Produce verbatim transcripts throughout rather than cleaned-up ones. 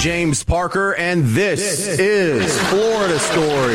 James Parker, and this, this is Florida Story.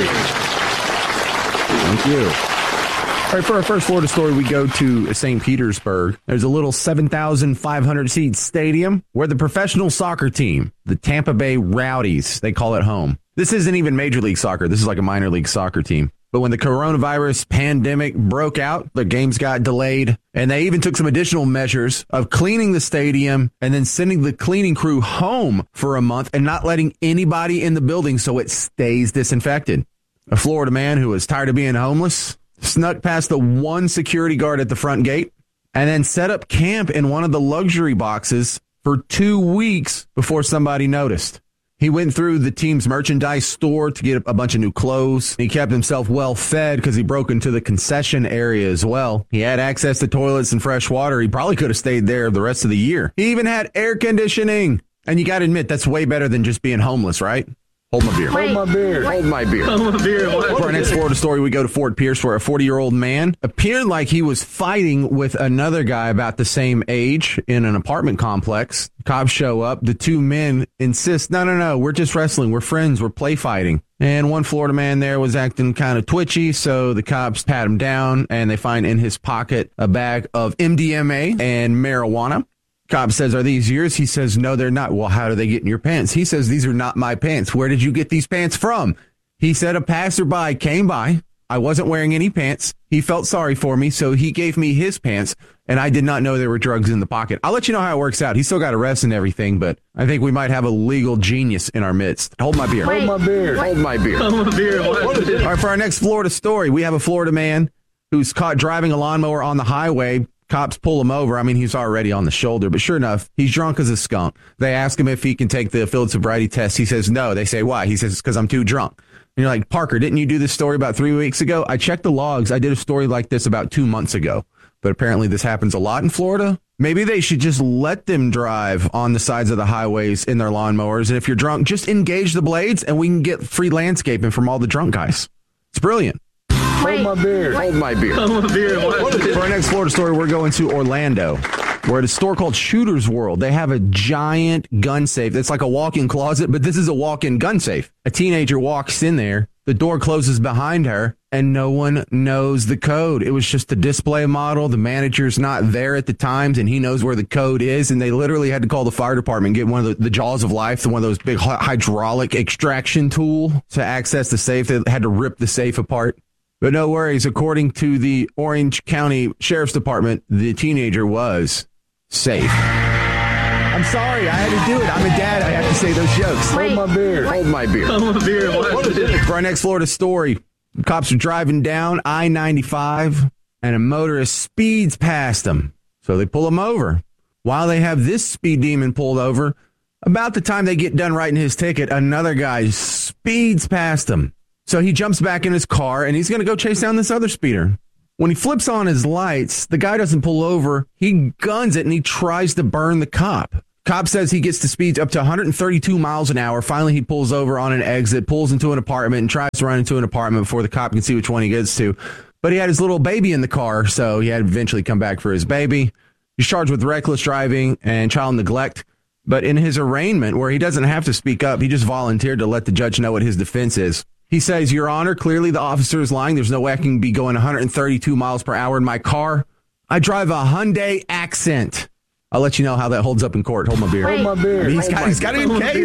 Thank you. All right, for our first Florida story, we go to Saint Petersburg. There's a little seven thousand five hundred seat stadium where the professional soccer team, the Tampa Bay Rowdies, they call it home. This isn't even Major League Soccer. This is like a minor league soccer team. But when the coronavirus pandemic broke out, the games got delayed, and they even took some additional measures of cleaning the stadium and then sending the cleaning crew home for a month and not letting anybody in the building so it stays disinfected. A Florida man who was tired of being homeless snuck past the one security guard at the front gate and then set up camp in one of the luxury boxes for two weeks before somebody noticed. He went through the team's merchandise store to get a bunch of new clothes. He kept himself well fed because he broke into the concession area as well. He had access to toilets and fresh water. He probably could have stayed there the rest of the year. He even had air conditioning. And you got to admit, that's way better than just being homeless, right? Hold my beer. Wait, Hold my beer. Hold my beer. Hold my beer. For our next Florida story, we go to Fort Pierce, where a forty-year-old man appeared like he was fighting with another guy about the same age in an apartment complex. Cops show up. The two men insist, no, no, no, we're just wrestling. We're friends. We're play fighting. And one Florida man there was acting kind of twitchy, so the cops pat him down, and they find in his pocket a bag of M D M A and marijuana. Cop says, are these yours? He says, no, they're not. Well, how do they get in your pants? He says, these are not my pants. Where did you get these pants from? He said, a passerby came by. I wasn't wearing any pants. He felt sorry for me, so he gave me his pants, and I did not know there were drugs in the pocket. I'll let you know how it works out. He still got arrested and everything, but I think we might have a legal genius in our midst. Hold my beer. Wait, Hold my beer. Hold my beer. Hold my beer. All right, for our next Florida story, we have a Florida man who's caught driving a lawnmower on the highway. Cops pull him over. I mean, he's already on the shoulder, but sure enough, he's drunk as a skunk. They ask him if he can take the field sobriety test. He says no. They say, why? He says, because I'm too drunk. And you're like, Parker, didn't you do this story about three weeks ago? I checked the logs. I did a story like this about two months ago. But apparently this happens a lot in Florida. Maybe they should just let them drive on the sides of the highways in their lawnmowers. And if you're drunk, just engage the blades and we can get free landscaping from all the drunk guys. It's brilliant. Wait, Hold my beer. Hold my beer. Hold my beer. For our next Florida story, we're going to Orlando. We're at a store called Shooter's World. They have a giant gun safe. It's like a walk-in closet, but this is a walk-in gun safe. A teenager walks in there. The door closes behind her, and no one knows the code. It was just a display model. The manager's not there at the times, and he knows where the code is, and they literally had to call the fire department and get one of the, the Jaws of Life, one of those big hydraulic extraction tool to access the safe. They had to rip the safe apart. But no worries. According to the Orange County Sheriff's Department, the teenager was safe. I'm sorry. I had to do it. I'm a dad. I have to say those jokes. Wait, Hold my beer. Hold my beer. Hold my beer. For our next Florida story, cops are driving down I ninety-five, and a motorist speeds past them. So they pull him over. While they have this speed demon pulled over, about the time they get done writing his ticket, another guy speeds past him. So he jumps back in his car, and he's going to go chase down this other speeder. When he flips on his lights, the guy doesn't pull over. He guns it, and he tries to burn the cop. Cop says he gets to speed up to one hundred thirty-two miles an hour. Finally, he pulls over on an exit, pulls into an apartment, and tries to run into an apartment before the cop can see which one he gets to. But he had his little baby in the car, so he had to eventually come back for his baby. He's charged with reckless driving and child neglect. But in his arraignment, where he doesn't have to speak up, he just volunteered to let the judge know what his defense is. He says, Your Honor, clearly the officer is lying. There's no way I can be going one hundred thirty-two miles per hour in my car. I drive a Hyundai Accent. I'll let you know how that holds up in court. Hold my beer. Wait. Hold my beer. I mean, he's got, he's got it in case.